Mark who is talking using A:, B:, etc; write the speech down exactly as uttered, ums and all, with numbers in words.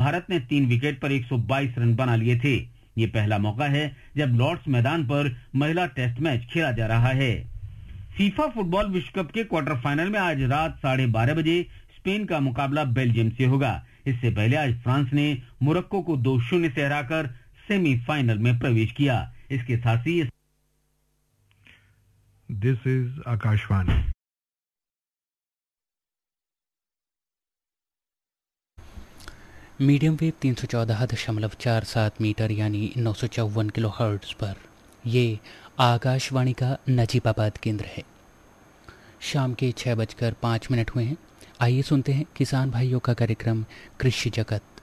A: भारत ने तीन विकेट पर एक सौ बाईस रन बना लिए थे। ये पहला मौका है जब लॉर्ड्स मैदान पर महिला टेस्ट मैच खेला जा रहा है। फीफा फुटबॉल विश्व कप के क्वार्टर फाइनल में आज रात साढ़े बारह बजे स्पेन का मुकाबला बेल्जियम से होगा। इससे पहले आज फ्रांस ने मोरक्को को दो शून्य से हराकर सेमीफाइनल में प्रवेश किया। इसके साथ ही
B: this is Akashvani.
C: Medium wave तीन सौ चौदह दशमलव चार सात मीटर यानी नौ सौ चौवन किलो हर्ट्ज पर ये आकाशवाणी का नजीबाबाद केंद्र है। शाम के छः बजकर पाँच मिनट हुए हैं। आइए सुनते हैं किसान भाइयों का कार्यक्रम कृषि जगत।